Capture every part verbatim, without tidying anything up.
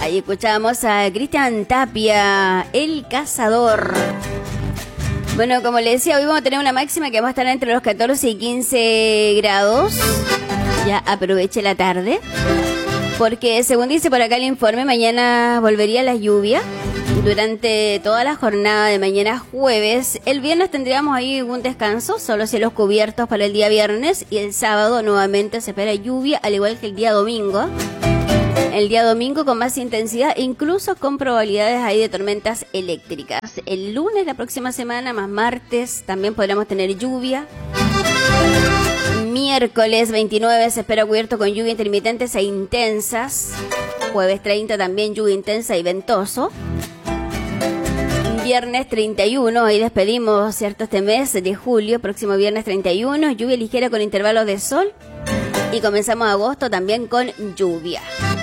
Ahí escuchamos a Cristian Tapia, El Cazador. Bueno, como les decía, hoy vamos a tener una máxima que va a estar entre los catorce y quince grados. Ya aproveche la tarde, porque según dice por acá el informe, mañana volvería la lluvia durante toda la jornada de mañana jueves. El viernes tendríamos ahí un descanso, solo cielos cubiertos para el día viernes, y el sábado nuevamente se espera lluvia, al igual que el día domingo. El día domingo con más intensidad, incluso con probabilidades ahí de tormentas eléctricas. El lunes, la próxima semana, más martes, también podremos tener lluvia. Miércoles veintinueve se espera cubierto con lluvia intermitentes e intensas. Jueves treinta también lluvia intensa y ventoso. Viernes treinta y uno, ahí despedimos, ¿cierto?, este mes de julio. Próximo viernes treinta y uno, lluvia ligera con intervalos de sol. Y comenzamos agosto también con lluvia.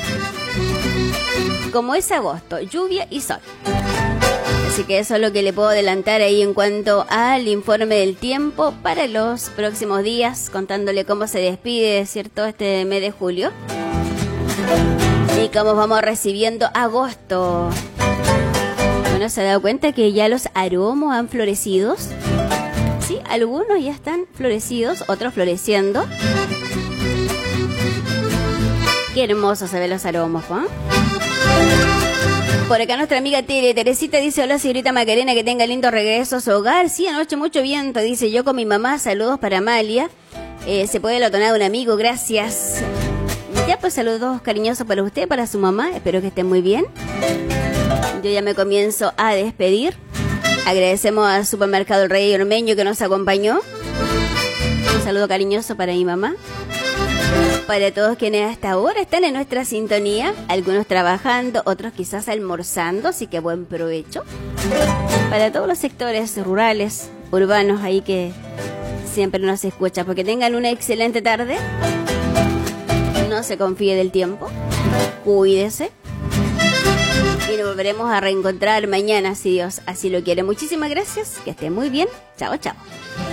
Como es agosto, lluvia y sol. Así que eso es lo que le puedo adelantar ahí en cuanto al informe del tiempo para los próximos días, contándole cómo se despide, ¿cierto?, este mes de julio. Y cómo vamos recibiendo agosto. Bueno, ¿se ha dado cuenta que ya los aromos han florecido? Sí, algunos ya están florecidos, otros floreciendo. Qué hermoso se ven los aromos, Juan. Por acá nuestra amiga Tere, Teresita dice: hola señorita Macarena, que tenga lindo regreso a su hogar. Sí, anoche mucho viento, dice, yo con mi mamá, saludos para Amalia. Eh, se puede la tonada de un amigo, gracias. Ya pues saludos cariñosos para usted, para su mamá, espero que estén muy bien. Yo ya me comienzo a despedir. Agradecemos al Supermercado El Rey Ormeño que nos acompañó. Un saludo cariñoso para mi mamá. Para todos quienes hasta ahora están en nuestra sintonía, algunos trabajando, otros quizás almorzando, así que buen provecho. Para todos los sectores rurales, urbanos ahí que siempre nos escuchan, porque tengan una excelente tarde. No se confíe del tiempo, cuídese. Y nos volveremos a reencontrar mañana, si Dios así lo quiere. Muchísimas gracias, que estén muy bien. Chao, chao.